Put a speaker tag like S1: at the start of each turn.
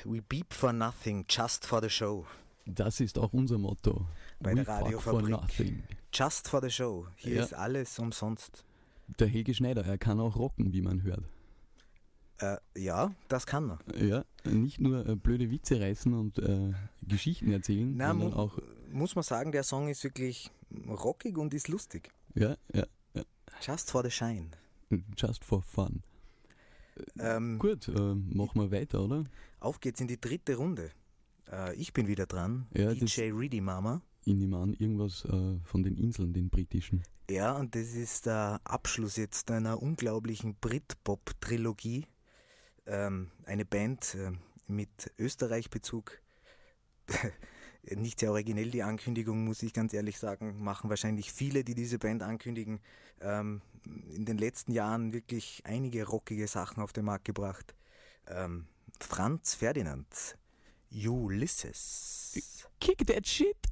S1: We beep for nothing, just for the show.
S2: Das ist auch unser Motto.
S1: Bei
S2: We
S1: der
S2: fuck for
S1: Radiofabrik.
S2: nothing.
S1: Just for the show. Hier
S2: Ja.
S1: ist alles umsonst.
S2: Der Helge Schneider, er kann auch rocken, wie man hört.
S1: Ja, das kann er.
S2: Ja, nicht nur blöde Witze reißen und Geschichten erzählen,
S1: Na,
S2: sondern auch,
S1: muss man sagen, der Song ist wirklich rockig und ist lustig.
S2: ja,
S1: Just for the shine.
S2: just for fun. Gut, machen wir weiter, oder?
S1: Auf geht's in die dritte Runde. Ich bin wieder dran.
S2: Ja,
S1: DJ Reedy Mama.
S2: Ich nehme an, irgendwas von den Inseln, den britischen.
S1: Ja, und das ist der Abschluss jetzt einer unglaublichen Britpop-Trilogie. Eine Band mit Österreich-Bezug. Nicht sehr originell die Ankündigung, muss ich ganz ehrlich sagen, machen wahrscheinlich viele, die diese Band ankündigen, in den letzten Jahren wirklich einige rockige Sachen auf den Markt gebracht. Franz Ferdinand, Ulysses.
S2: Kick that shit!